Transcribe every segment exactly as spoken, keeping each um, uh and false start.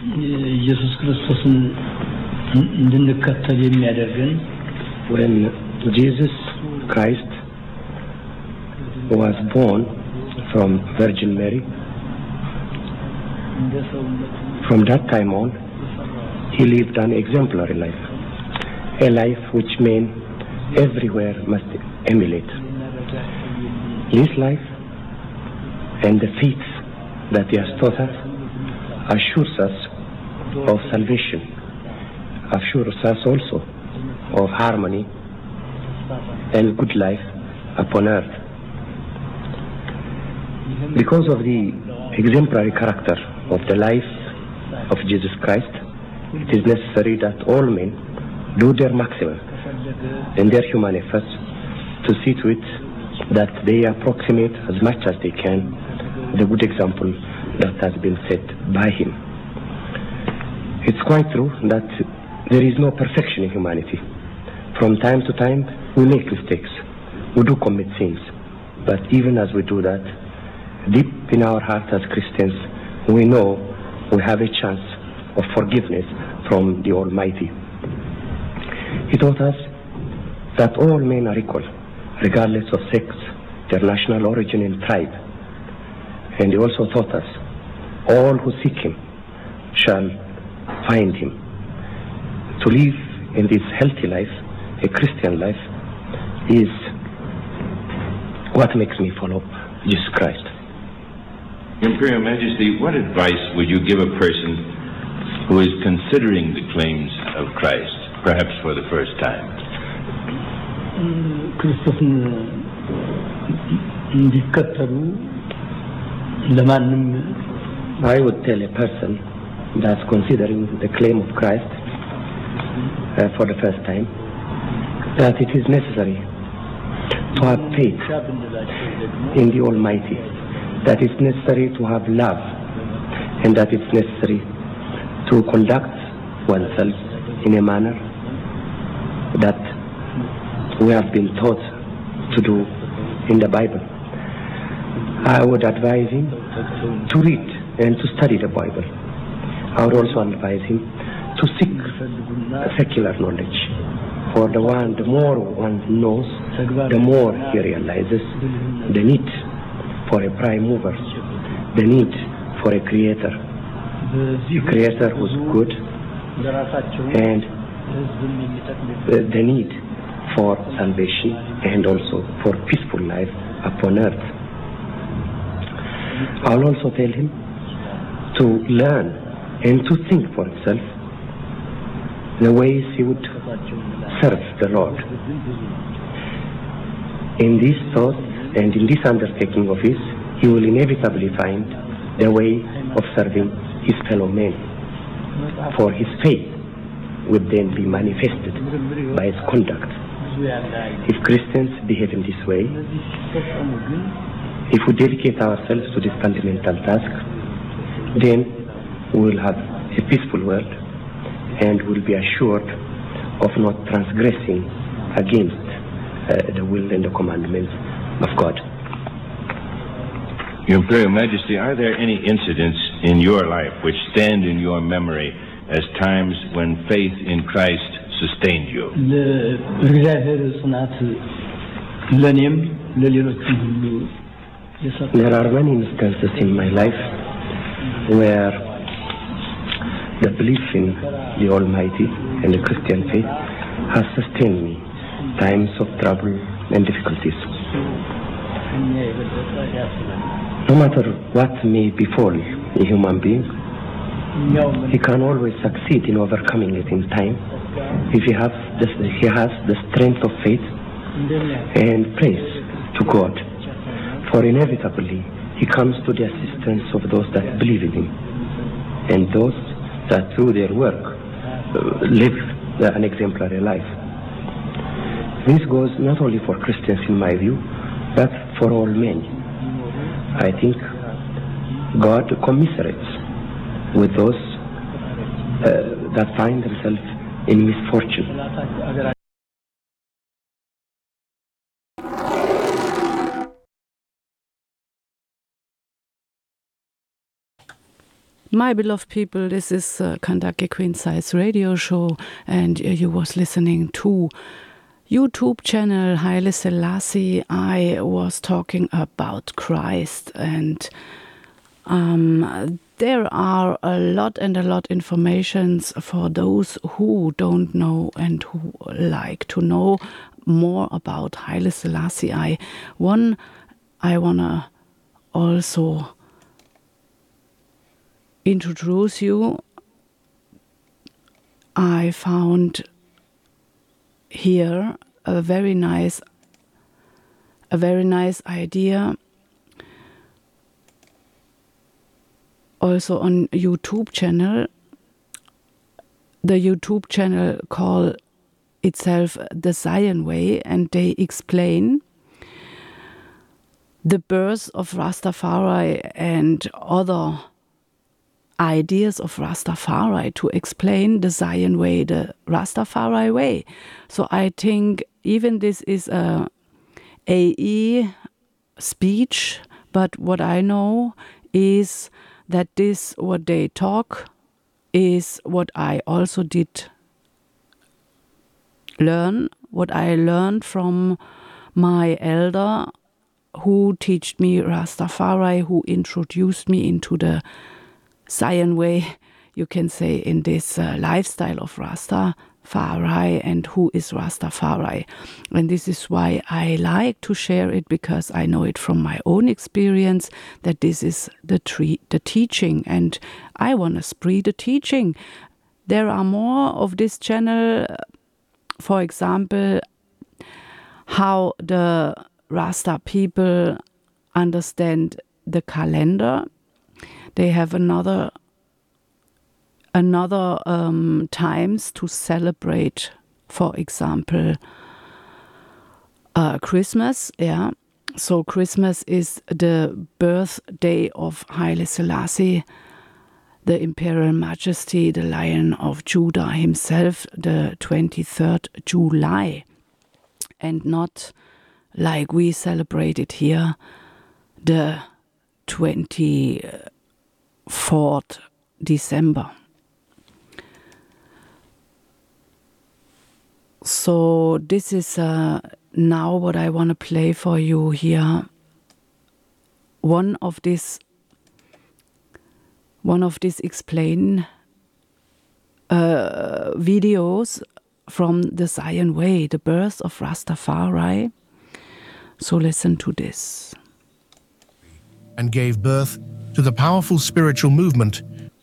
ኢየሱስ ክርስቶስን እንድንከተል የሚያደርገን when Jesus Christ was born from Virgin Mary, from that time on he lived an exemplary life, a life which men everywhere must emulate. This life and the faith that he has taught us assures us of salvation, assures us also of harmony and good life upon earth. Because of the exemplary character of the life of Jesus Christ, it is necessary that all men do their maximum in their human efforts to see to it that they approximate as much as they can the good example that has been set by him. It's quite true that there is no perfection in humanity. From time to time we make mistakes, we do commit sins, but even as we do that, deep in our heart as Christians we know we have a chance of forgiveness from the Almighty. He taught us that all men are equal, regardless of sex, their national origin and tribe. And he also taught us, all who seek him shall find him. To live in this healthy life, a Christian life, is what makes me follow Jesus Christ. Imperial Majesty, what advice would you give a person who is considering the claims of Christ, perhaps for the first time? ክርስቶስን እንዲከተሉ ለማንም I would tell a person that's considering the claim of Christ uh, for the first time that it is necessary to have faith in the Almighty, that it's necessary to have love, and that it's necessary to conduct oneself in a manner that we have been taught to do in the Bible. I would advise him to read and to study the Bible. I would also advise him to seek secular knowledge. For the one, the more one knows, the more he realizes the need for a prime mover, the need for a creator, a creator who's good, and the need for salvation and also for peaceful life upon earth. I'll also tell him to learn and to think for himself the ways he would serve the Lord. In this thought and in this undertaking of his, he will inevitably find the way of serving his fellow men, for his faith would then be manifested by his conduct. If Christians behave in this way, if we dedicate ourselves to this fundamental task, then we will have a peaceful world and will be assured of not transgressing against uh, the will and the commandments of God. Your Imperial Majesty, are there any incidents in your life which stand in your memory as times when faith in Christ sustained you? There are many instances in my life where the belief in the Almighty and the Christian faith has sustained me times of trouble and difficulties. No matter what may befall a human being, he can always succeed in overcoming it in time if he has the, he has the strength of faith and praise to God. For inevitably he comes to the assistance of those that believe in him and those that through their work uh, live an exemplary life. This goes not only for Christians in my view, but for all men. I think God commiserates with those uh, that find themselves in misfortune. My beloved people, this is uh, Kandake Queen Size radio show, and uh, you was listening to YouTube channel Haile Selassie. I was talking about Christ, and um, there are a lot and a lot informations for those who don't know and who like to know more about Haile Selassie. I one I wanna also introduce you. I found here a very nice a very nice idea also on YouTube channel. The YouTube channel call itself The Zion Way, and they explain the birth of Rastafari and other ideas of Rastafari to explain the Zion Way, the Rastafari way. So I think even this is a A E speech, but what I know is that this, what they talk, is what I also did learn, what I learned from my elder who taught me Rastafari, who introduced me into the Zion Way, you can say, in this uh, lifestyle of Rastafari, and who is Rastafari. And this is why I like to share it, because I know it from my own experience that this is the, tre- the teaching, and I want to spread the teaching. There are more of this channel, for example, how the Rasta people understand the calendar. They have another another um, times to celebrate, for example, uh, Christmas. Yeah, so Christmas is the birthday of Haile Selassie, the Imperial Majesty, the Lion of Judah himself, the twenty-third of July, and not like we celebrate it here, the twenty-fourth December. So this is uh, now what I want to play for you here. One of this, one of these explain uh, videos from the Zion Way, the birth of Rastafari. So listen to this. And gave birth to the powerful spiritual movement.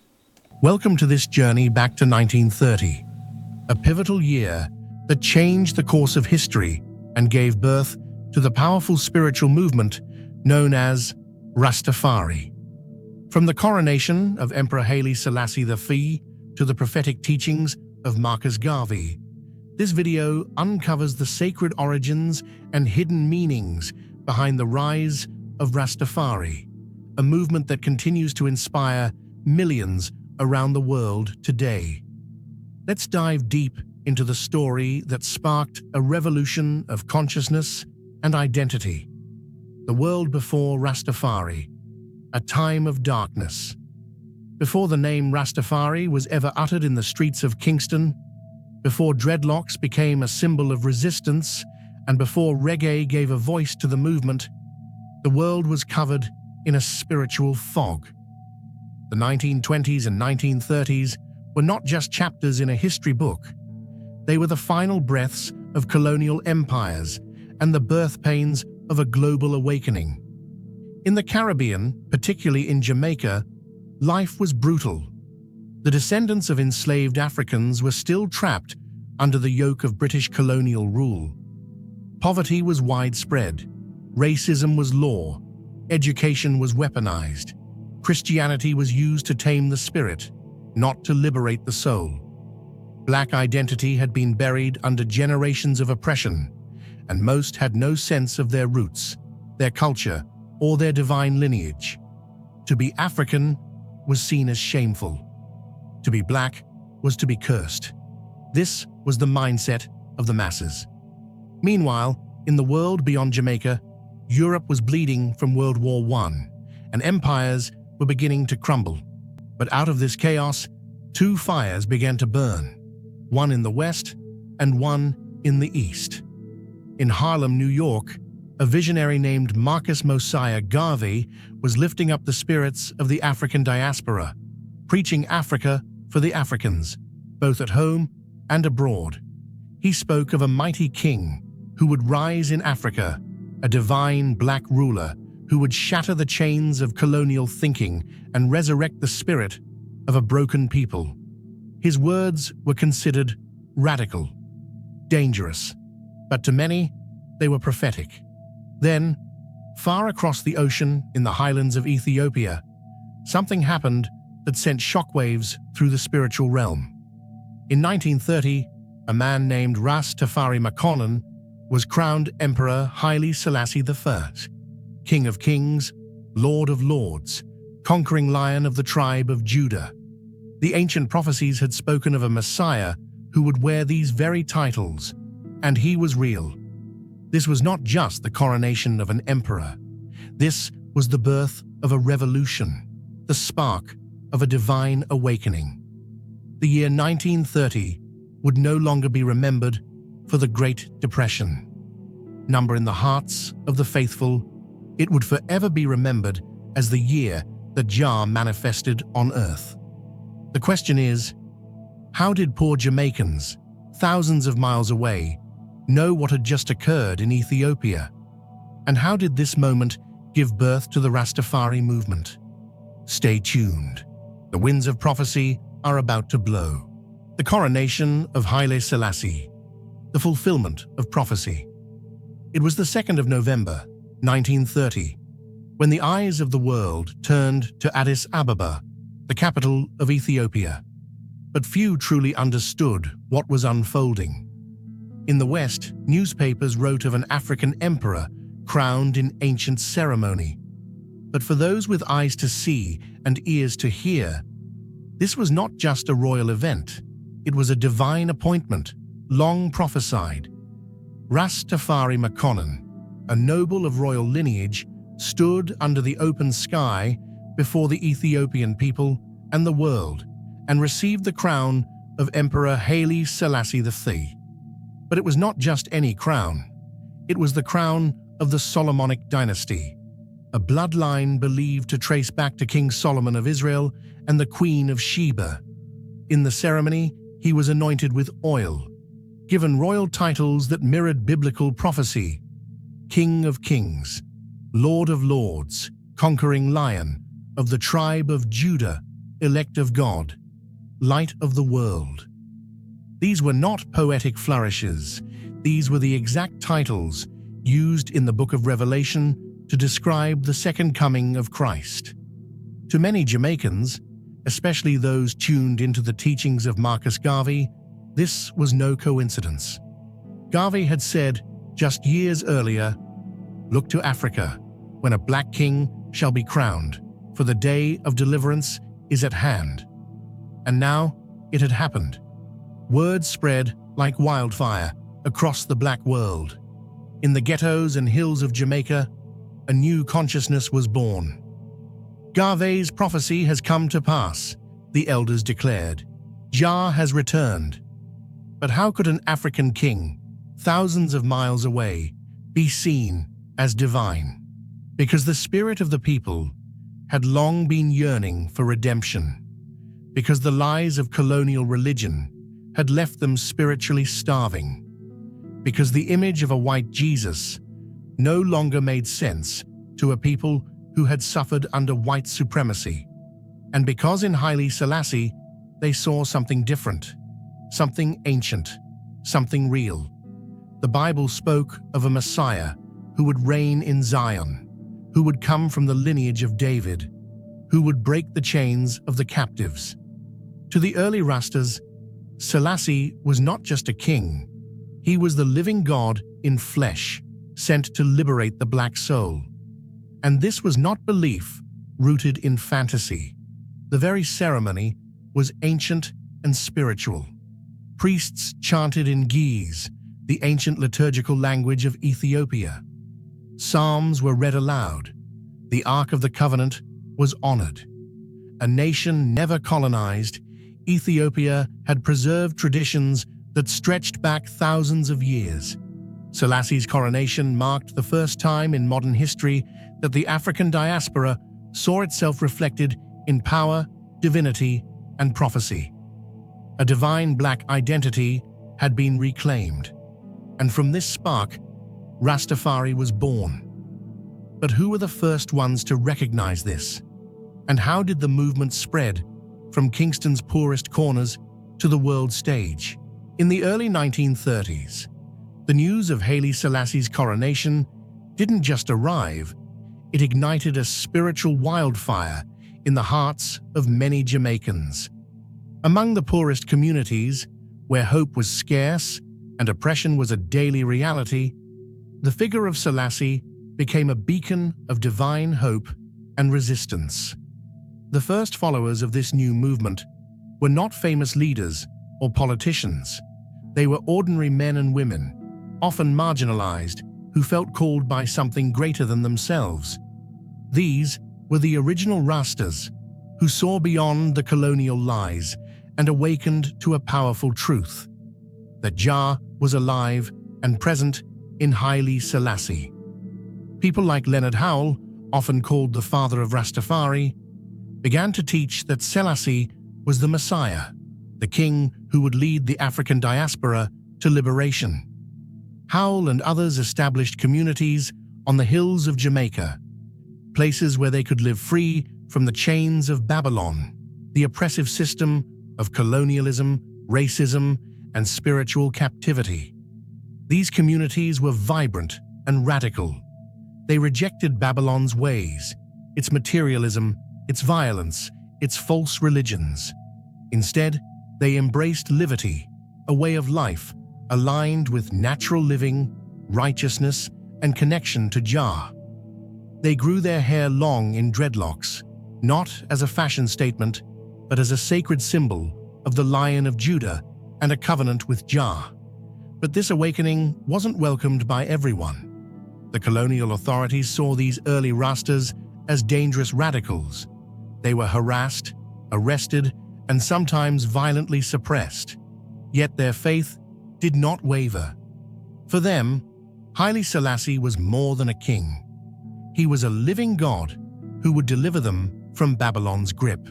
Welcome to this journey back to nineteen thirty, a pivotal year that changed the course of history and gave birth to the powerful spiritual movement known as Rastafari. From the coronation of Emperor Haile Selassie the First to the prophetic teachings of Marcus Garvey, this video uncovers the sacred origins and hidden meanings behind the rise of Rastafari, a movement that continues to inspire millions around the world today. Let's dive deep into the story that sparked a revolution of consciousness and identity. The world before Rastafari, a time of darkness. Before the name Rastafari was ever uttered in the streets of Kingston, before dreadlocks became a symbol of resistance, and before reggae gave a voice to the movement, the world was covered in a spiritual fog. The nineteen twenties and nineteen thirties were not just chapters in a history book. They were the final breaths of colonial empires and the birth pains of a global awakening. In the Caribbean, particularly in Jamaica, life was brutal. The descendants of enslaved Africans were still trapped under the yoke of British colonial rule. Poverty was widespread. Racism was law. Education was weaponized. Christianity was used to tame the spirit, not to liberate the soul. Black identity had been buried under generations of oppression, and most had no sense of their roots, their culture, or their divine lineage. To be African was seen as shameful. To be black was to be cursed. This was the mindset of the masses. Meanwhile, in the world beyond Jamaica, Europe was bleeding from World War One, and empires were beginning to crumble. But out of this chaos, two fires began to burn, one in the west and one in the east. In Harlem, New York, a visionary named Marcus Mosiah Garvey was lifting up the spirits of the African diaspora, preaching Africa for the Africans, both at home and abroad. He spoke of a mighty king who would rise in Africa, a divine black ruler who would shatter the chains of colonial thinking and resurrect the spirit of a broken people. His words were considered radical, dangerous, but to many, they were prophetic. Then, far across the ocean in the highlands of Ethiopia, something happened that sent shockwaves through the spiritual realm. In nineteen thirty, a man named Ras Tafari Makonnen was crowned Emperor Haile Selassie the First, King of Kings, Lord of Lords, conquering lion of the tribe of Judah. The ancient prophecies had spoken of a Messiah who would wear these very titles, and he was real. This was not just the coronation of an emperor. This was the birth of a revolution, the spark of a divine awakening. The year nineteen thirty would no longer be remembered for the Great Depression. Number in the hearts of the faithful, it would forever be remembered as the year that Jah manifested on earth. The question is, how did poor Jamaicans, thousands of miles away, know what had just occurred in Ethiopia? And how did this moment give birth to the Rastafari movement? Stay tuned. The winds of prophecy are about to blow. The coronation of Haile Selassie, the fulfillment of prophecy. It was the second of November, nineteen thirty, when the eyes of the world turned to Addis Ababa, the capital of Ethiopia. But few truly understood what was unfolding. In the West, newspapers wrote of an African emperor crowned in ancient ceremony. But for those with eyes to see and ears to hear, this was not just a royal event. It was a divine appointment, long prophesied. Ras Tafari Makonnen, a noble of royal lineage, stood under the open sky before the Ethiopian people and the world and received the crown of Emperor Haile Selassie the Third. But it was not just any crown. It was the crown of the Solomonic dynasty, a bloodline believed to trace back to King Solomon of Israel and the Queen of Sheba. In the ceremony, he was anointed with oil, given royal titles that mirrored biblical prophecy: King of Kings, Lord of Lords, conquering lion of the tribe of Judah, elect of God, light of the world. These were not poetic flourishes. These were the exact titles used in the book of Revelation to describe the second coming of Christ. To many Jamaicans, especially those tuned into the teachings of Marcus Garvey, this was no coincidence. Garvey had said just years earlier, "Look to Africa, when a black king shall be crowned, for the day of deliverance is at hand." And now it had happened. Word spread like wildfire across the black world. In the ghettos and hills of Jamaica, a new consciousness was born. Garvey's prophecy has come to pass, the elders declared. Jah has returned. But how could an African king, thousands of miles away, be seen as divine? Because the spirit of the people had long been yearning for redemption. Because the lies of colonial religion had left them spiritually starving. Because the image of a white Jesus no longer made sense to a people who had suffered under white supremacy. And because in Haile Selassie they saw something different, something ancient, something real. The Bible spoke of a Messiah who would reign in Zion, who would come from the lineage of David, who would break the chains of the captives. To the early Rastas, Selassie was not just a king. He was the living God in flesh, sent to liberate the black soul. And this was not belief rooted in fantasy. The very ceremony was ancient and spiritual. Priests chanted in Ge'ez, the ancient liturgical language of Ethiopia. Psalms were read aloud. The Ark of the Covenant was honored. a nation never colonized, Ethiopia had preserved traditions that stretched back thousands of years. Selassie's coronation marked the first time in modern history that the African diaspora saw itself reflected in power, divinity, and prophecy. A divine black identity had been reclaimed, and from this spark, Rastafari was born. But who were the first ones to recognize this? And how did the movement spread from Kingston's poorest corners to the world stage? In the early nineteen thirties, the news of Haile Selassie's coronation didn't just arrive, it ignited a spiritual wildfire in the hearts of many Jamaicans. Among the poorest communities, where hope was scarce and oppression was a daily reality, the figure of Selassie became a beacon of divine hope and resistance. The first followers of this new movement were not famous leaders or politicians. They were ordinary men and women, often marginalized, who felt called by something greater than themselves. These were the original Rastas, who saw beyond the colonial lies and awakened to a powerful truth: that Jah was alive and present in Haile Selassie. People like Leonard Howell, often called the father of Rastafari, began to teach that Selassie was the Messiah, the king who would lead the African diaspora to liberation. Howell and others established communities on the hills of Jamaica, places where they could live free from the chains of Babylon, the oppressive system of colonialism, racism, and spiritual captivity. These communities were vibrant and radical. They rejected Babylon's ways, its materialism, its violence, its false religions. Instead, they embraced liberty, a way of life aligned with natural living, righteousness, and connection to Jah. They grew their hair long in dreadlocks, not as a fashion statement, but as a sacred symbol of the Lion of Judah and a covenant with Jah. But this awakening wasn't welcomed by everyone. The colonial authorities saw these early Rastas as dangerous radicals. They were harassed, arrested, and sometimes violently suppressed. Yet their faith did not waver. For them, Haile Selassie was more than a king. He was a living God who would deliver them from Babylon's grip.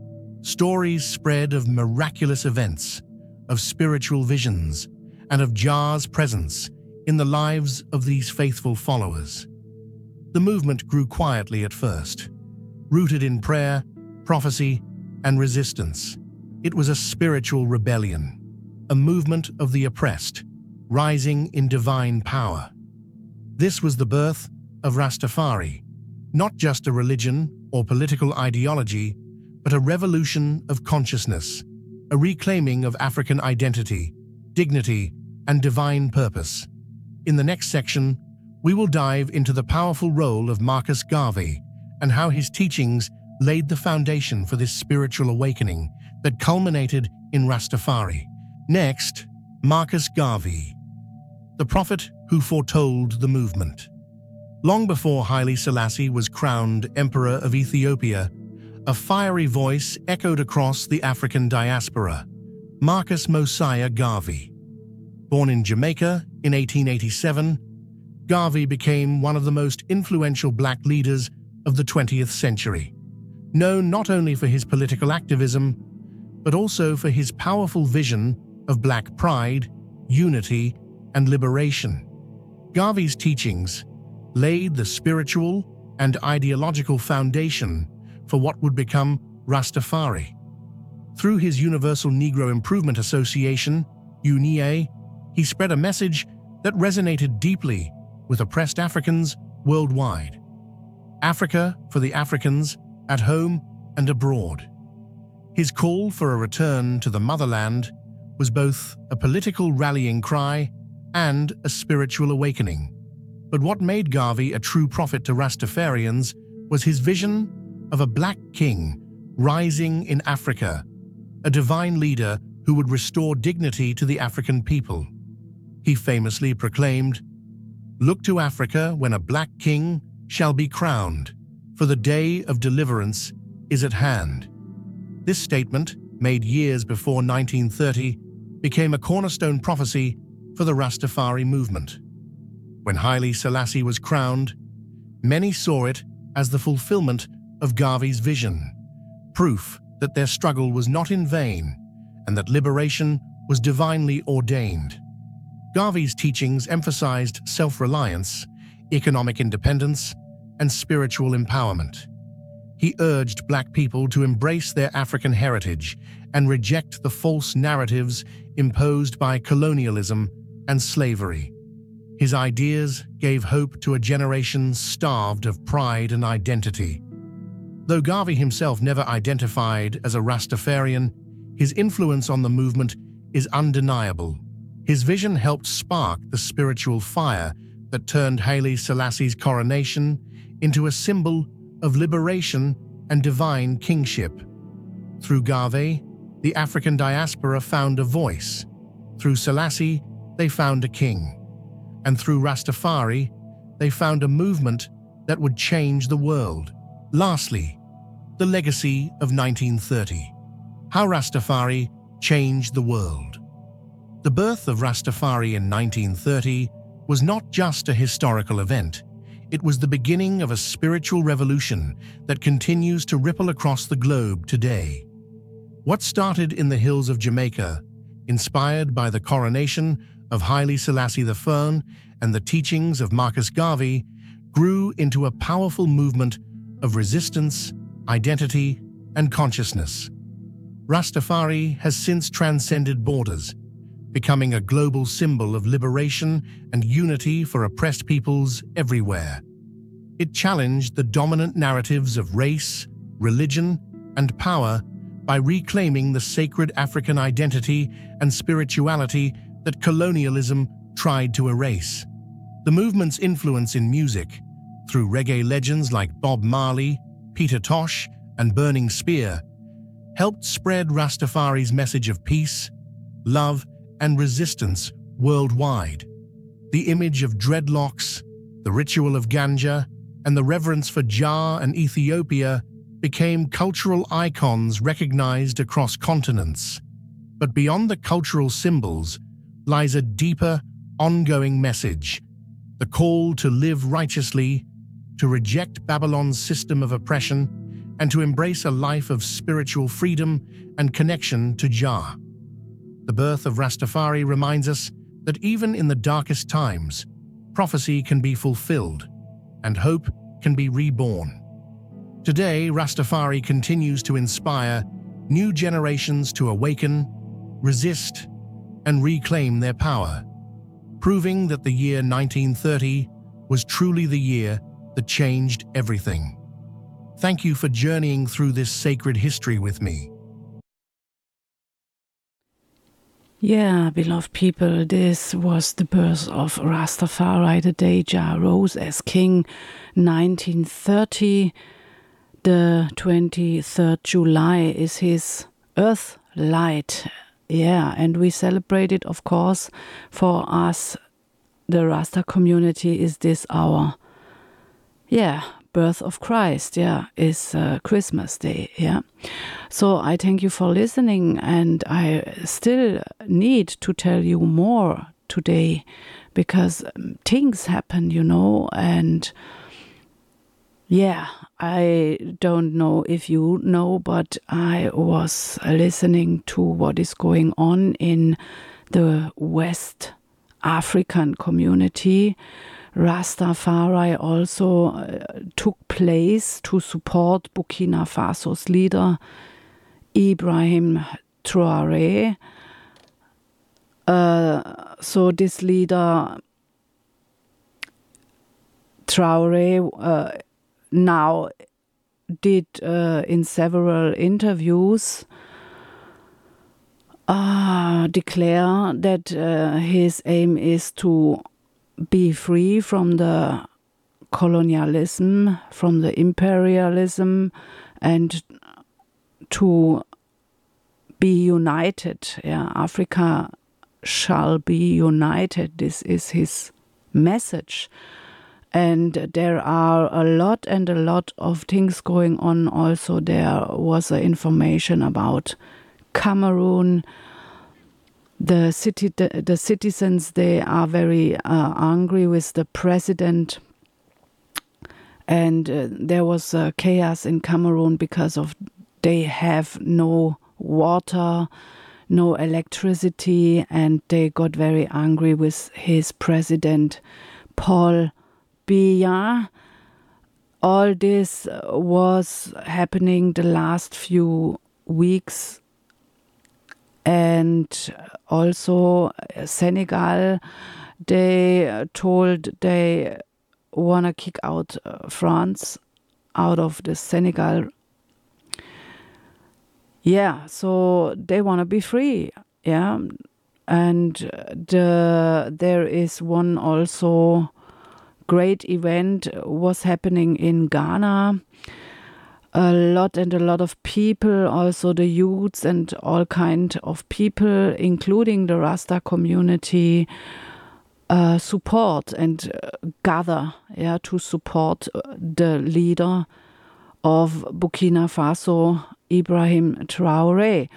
Stories spread of miraculous events, of spiritual visions, and of Jah's presence in the lives of these faithful followers. The movement grew quietly at first, rooted in prayer, prophecy, and resistance. It was a spiritual rebellion, a movement of the oppressed, rising in divine power. This was the birth of Rastafari, not just a religion or political ideology, but a revolution of consciousness, a reclaiming of African identity, dignity, and divine purpose. In the next section, we will dive into the powerful role of Marcus Garvey and how his teachings laid the foundation for this spiritual awakening that culminated in Rastafari. Next, Marcus Garvey, the prophet who foretold the movement. Long before Haile Selassie was crowned Emperor of Ethiopia, a fiery voice echoed across the African diaspora: Marcus Mosiah Garvey. Born in Jamaica in eighteen eighty-seven, Garvey became one of the most influential black leaders of the twentieth century, known not only for his political activism, but also for his powerful vision of black pride, unity, and liberation. Garvey's teachings laid the spiritual and ideological foundation for what would become Rastafari. Through his Universal Negro Improvement Association, U N I A, he spread a message that resonated deeply with oppressed Africans worldwide. Africa for the Africans, at home and abroad. His call for a return to the motherland was both a political rallying cry and a spiritual awakening. But what made Garvey a true prophet to Rastafarians was his vision of a black king rising in Africa, a divine leader who would restore dignity to the African people. He famously proclaimed, "Look to Africa when a black king shall be crowned, for the day of deliverance is at hand." This statement, made years before nineteen thirty, became a cornerstone prophecy for the Rastafari movement. When Haile Selassie was crowned, many saw it as the fulfillment of Garvey's vision, proof that their struggle was not in vain and that liberation was divinely ordained. Garvey's teachings emphasized self-reliance, economic independence, and spiritual empowerment. He urged Black people to embrace their African heritage and reject the false narratives imposed by colonialism and slavery. His ideas gave hope to a generation starved of pride and identity. Though Garvey himself never identified as a Rastafarian, his influence on the movement is undeniable. His vision helped spark the spiritual fire that turned Haile Selassie's coronation into a symbol of liberation and divine kingship. Through Garvey, the African diaspora found a voice. Through Selassie, they found a king. And through Rastafari, they found a movement that would change the world. Lastly, the legacy of nineteen thirty. How Rastafari changed the world. The birth of Rastafari in nineteen thirty was not just a historical event. It was the beginning of a spiritual revolution that continues to ripple across the globe today. What started in the hills of Jamaica, inspired by the coronation of Haile Selassie the First and the teachings of Marcus Garvey, grew into a powerful movement of resistance, identity, and consciousness. Rastafari has since transcended borders, becoming a global symbol of liberation and unity for oppressed peoples everywhere. It challenged the dominant narratives of race, religion, and power by reclaiming the sacred African identity and spirituality that colonialism tried to erase. The movement's influence in music, through reggae legends like Bob Marley, Peter Tosh, and Burning Spear, helped spread Rastafari's message of peace, love, and resistance worldwide. The image of dreadlocks, the ritual of ganja, and the reverence for Jah and Ethiopia became cultural icons recognized across continents. But beyond the cultural symbols lies a deeper, ongoing message: the call to live righteously, to reject Babylon's system of oppression, and to embrace a life of spiritual freedom and connection to Jah. The birth of Rastafari reminds us that even in the darkest times, prophecy can be fulfilled and hope can be reborn. Today, Rastafari continues to inspire new generations to awaken, resist, and reclaim their power, proving that the year nineteen thirty was truly the year that changed everything. Thank you for journeying through this sacred history with me. Yeah, beloved people, this was the birth of Rastafari, the day Jah rose as king, nineteen thirty. The twenty-third of July is his Earth Light. Yeah, and we celebrate it, of course. For us, the Rasta community, is this our, yeah, birth of Christ, yeah, is uh, Christmas Day, yeah. So I thank you for listening, and I still need to tell you more today because things happen, you know, and yeah, I don't know if you know, but I was listening to what is going on in the West African community. Rastafari also uh, took place to support Burkina Faso's leader, Ibrahim Traoré. Uh, so this leader, Traoré, uh, now did uh, in several interviews uh, declare that uh, his aim is to be free from the colonialism, from the imperialism, and to be united. Yeah, Africa shall be united. This is his message. And there are a lot and a lot of things going on. Also, there was uh, information about Cameroon. The city, the, the citizens, they are very uh, angry with the president. And uh, there was uh, chaos in Cameroon because of they have no water, no electricity, and they got very angry with his president, Paul Biya. All this was happening the last few weeks. And also Senegal, they told they want to kick out uh, France out of the Senegal. Yeah, so they want to be free. Yeah, and the there is one also great event was happening in Ghana. A lot and a lot of people, also the youths and all kind of people, including the Rasta community, uh, support and uh, gather, yeah, to support the leader of Burkina Faso, Ibrahim Traoré.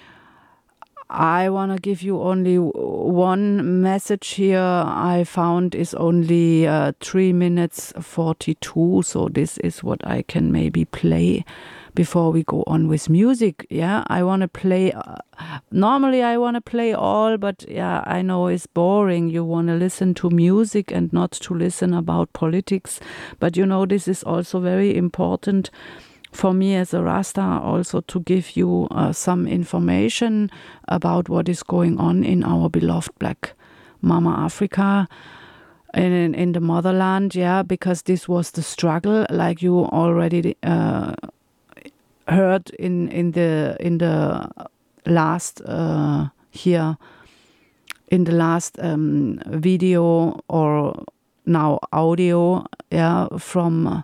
I want to give you only one message here. I found is only uh, three minutes forty-two, so this is what I can maybe play before we go on with music. Yeah, I want to play. Uh, normally, I want to play all, but yeah, I know it's boring. You want to listen to music and not to listen about politics. But you know, this is also very important for me as a Rasta, also to give you uh, some information about what is going on in our beloved Black Mama Africa, in, in the motherland, yeah, because this was the struggle, like you already uh, heard in in the in the last uh, here in the last um, video or now audio, yeah, from.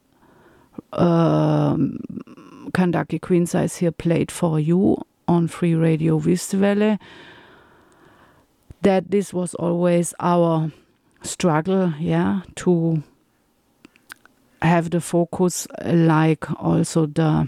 Uh, Kandaki Queen Size here played for you on Free Radio Wüstewelle, that this was always our struggle, yeah, to have the focus like also the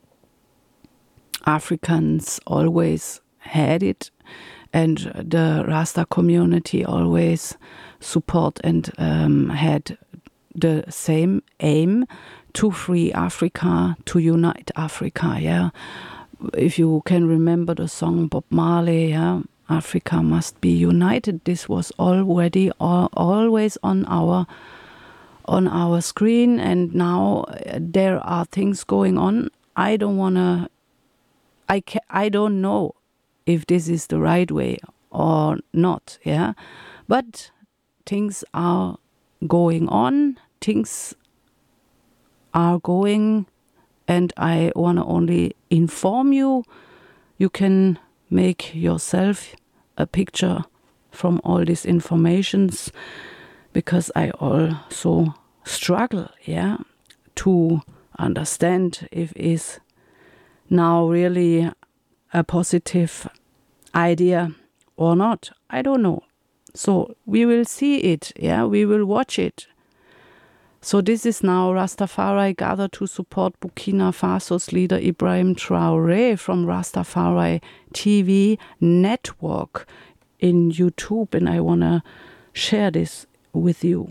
Africans always had it, and the Rasta community always support and um, had the same aim to free Africa, to unite Africa, yeah. If you can remember the song Bob Marley, yeah, Africa must be united. This was already all, always on our on our screen, and now there are things going on. I don't wanna, I ca I don't know if this is the right way or not, yeah. But things are going on. Things are going, and I want to only inform you. You can make yourself a picture from all these informations, because I also struggle, yeah, to understand if it's now really a positive idea or not. I don't know. So we will see it, yeah, we will watch it. So this is now Rastafari gather to support Burkina Faso's leader Ibrahim Traoré from Rastafari T V network in YouTube, and I want to share this with you.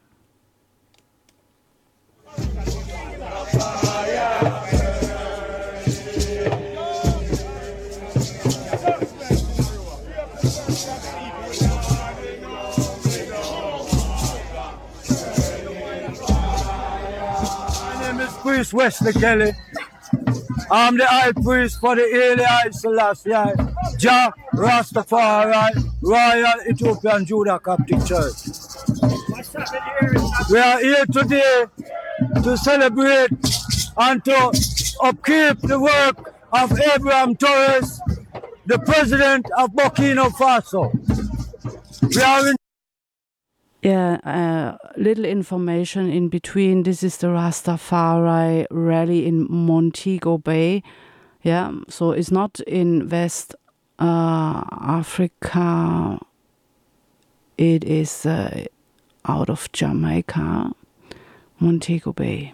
Priest Wesley Kelly. I'm the high priest for the Haile Selassie, Jah Rastafari, Royal Ethiopian Judah Coptic Church. We are here today to celebrate and to upkeep the work of Abraham Torres, the president of Burkina Faso. We are in Yeah, uh, little information in between. This is the Rastafari rally in Montego Bay. Yeah, so it's not in West uh, Africa. It is uh, out of Jamaica, Montego Bay.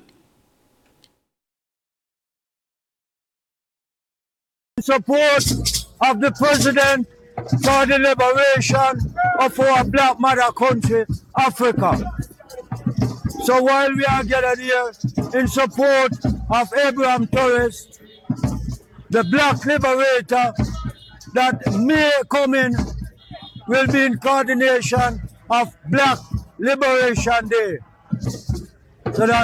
In support of the president for the liberation of our black mother country, Africa. So while we are gathered here in support of Abraham Torres, the black liberator that may come in will be in coordination of Black Liberation Day. So that